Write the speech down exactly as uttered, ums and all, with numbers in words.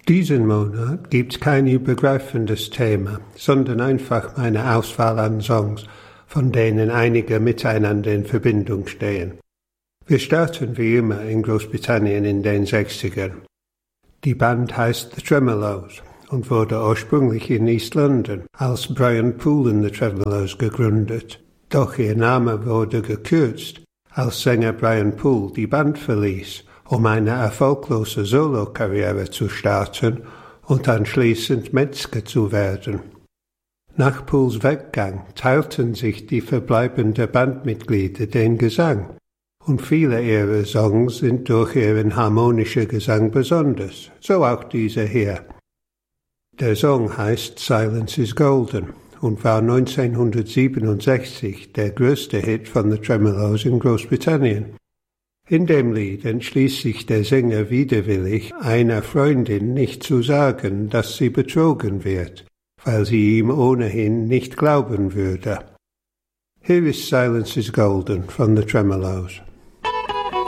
Diesen Monat gibt's kein übergreifendes Thema, sondern einfach meine Auswahl an Songs, von denen einige miteinander in Verbindung stehen. Wir starten wie immer in Großbritannien in den sechzigern. Die Band heißt The Tremeloes und wurde ursprünglich in East London als Brian Poole and the Tremeloes gegründet. Doch ihr Name wurde gekürzt, als Sänger Brian Poole die Band verließ, um eine erfolglose Solokarriere zu starten und anschließend Metzger zu werden. Nach Pooles Weggang teilten sich die verbleibenden Bandmitglieder den Gesang, und viele ihrer Songs sind durch ihren harmonischen Gesang besonders, so auch dieser hier. Der Song heißt Silence is Golden und war neunzehnhundertsiebenundsechzig der größte Hit von The Tremeloes in Großbritannien. In dem Lied entschließt sich der Sänger widerwillig, einer Freundin nicht zu sagen, dass sie betrogen wird, weil sie ihm ohnehin nicht glauben würde. Here is Silence is Golden von The Tremeloes.